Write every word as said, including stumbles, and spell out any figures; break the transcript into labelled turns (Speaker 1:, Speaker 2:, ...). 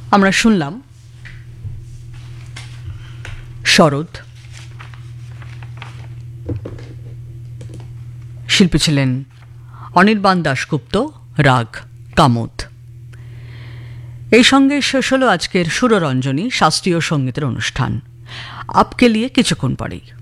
Speaker 1: আমরা শুনলাম শরৎ, শিল্পী ছিলেন অনির্বাণ দাশগুপ্ত, রাগ কামোদ। এই সঙ্গে শেষ হলো আজকের সুররঞ্জনী শাস্ত্রীয় সঙ্গীতের অনুষ্ঠান। আপকে লিয়ে কিছুক্ষণ পরেই